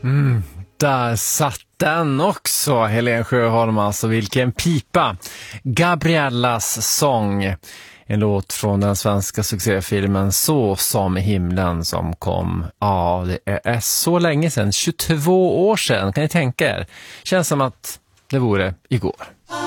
Där satt den också, Helen Sjöholm, alltså vilken pipa. Gabriellas sång, en låt från den svenska succéfilmen Så som i himlen som kom, det är så länge sedan, 22 år sedan, kan ni tänka er. Känns som att det vore igår.